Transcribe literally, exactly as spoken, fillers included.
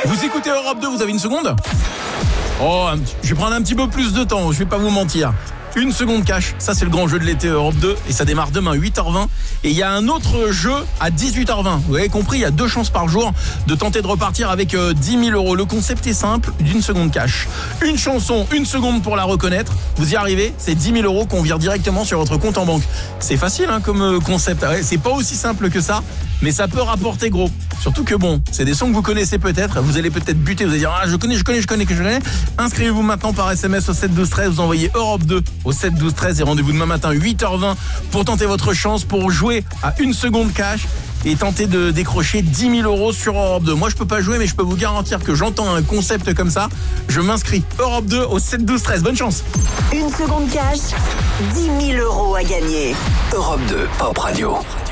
Vous écoutez Europe deux, vous avez une seconde ? Oh, un petit- je vais prendre un petit peu plus de temps, je vais pas vous mentir. Une seconde cash, ça c'est le grand jeu de l'été Europe deux et ça démarre demain huit heures vingt. Et il y a un autre jeu à dix-huit heures vingt. Vous avez compris, il y a deux chances par jour de tenter de repartir avec euh, dix mille euros. Le concept est simple, d'une seconde cash. Une chanson, une seconde pour la reconnaître. Vous y arrivez, c'est dix mille euros qu'on vire directement sur votre compte en banque. C'est facile hein, comme euh, concept, ouais, c'est pas aussi simple que ça, mais ça peut rapporter gros. Surtout que bon, c'est des sons que vous connaissez peut-être, vous allez peut-être buter, vous allez dire ah je connais, je connais, je connais, que je connais. Inscrivez-vous maintenant par S M S au sept douze treize, vous envoyez Europe deux au sept douze treize et rendez-vous demain matin huit heures vingt pour tenter votre chance pour jouer à une seconde cash et tenter de décrocher dix mille euros sur Europe deux. Moi je peux pas jouer mais je peux vous garantir que j'entends un concept comme ça, je m'inscris Europe deux au sept douze treize, bonne chance. Une seconde cash, dix mille euros à gagner. Europe deux Pop Radio.